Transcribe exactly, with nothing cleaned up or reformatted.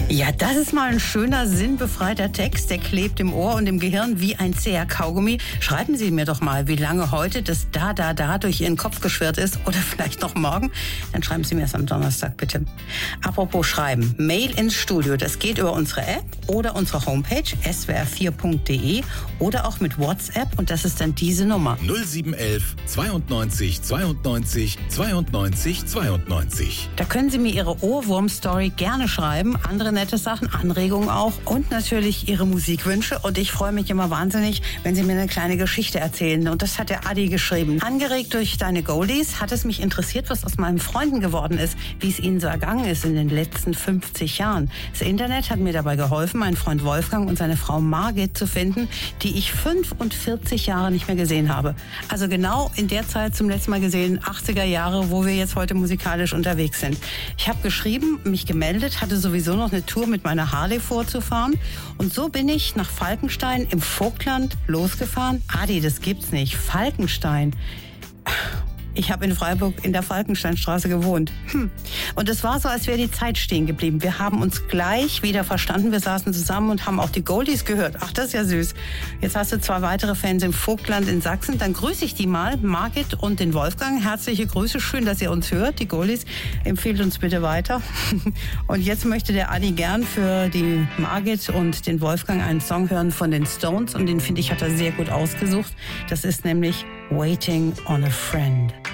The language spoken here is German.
Ja, das ist mal ein schöner, sinnbefreiter Text. Der klebt im Ohr und im Gehirn wie ein zäher Kaugummi. Schreiben Sie mir doch mal, wie lange heute das Da, Da, Da durch Ihren Kopf geschwirrt ist. Oder vielleicht noch morgen. Dann schreiben Sie mir es am Donnerstag, bitte. Apropos Schreiben. Mail ins Studio. Das geht über unsere App oder unsere Homepage s w r vier punkt d e oder auch mit WhatsApp. Und das ist dann diese Nummer. null sieben elf zweiundneunzig zweiundneunzig zweiundneunzig zweiundneunzig. Da können Sie mir Ihre Ohrwurm-Story gerne schreiben. Andere nette Sachen, Anregungen auch und natürlich Ihre Musikwünsche. Und ich freue mich immer wahnsinnig, wenn Sie mir eine kleine Geschichte erzählen. Und das hat der Adi geschrieben. Angeregt durch deine Goldies hat es mich interessiert, was aus meinen Freunden geworden ist, wie es ihnen so ergangen ist in den letzten fünfzig Jahren. Das Internet hat mir dabei geholfen, meinen Freund Wolfgang und seine Frau Margit zu finden, die ich fünfundvierzig Jahre nicht mehr gesehen habe. Also genau in der Zeit zum letzten Mal gesehen, achtziger Jahre, wo wir jetzt heute musikalisch unterwegs sind. Ich habe geschrieben, mich gemeldet, hatte sowieso noch eine Tour mit meiner Harley vorzufahren. Und so bin ich nach Falkenstein im Vogtland losgefahren. Adi, das gibt's nicht. Falkenstein. Ich habe in Freiburg in der Falkensteinstraße gewohnt. Hm. Und es war so, als wäre die Zeit stehen geblieben. Wir haben uns gleich wieder verstanden. Wir saßen zusammen und haben auch die Goldies gehört. Ach, das ist ja süß. Jetzt hast du zwei weitere Fans im Vogtland in Sachsen. Dann grüße ich die mal, Margit und den Wolfgang. Herzliche Grüße. Schön, dass ihr uns hört. Die Goldies, empfehlt uns bitte weiter. Und jetzt möchte der Adi gern für die Margit und den Wolfgang einen Song hören von den Stones. Und den, finde ich, hat er sehr gut ausgesucht. Das ist nämlich Waiting on a Friend.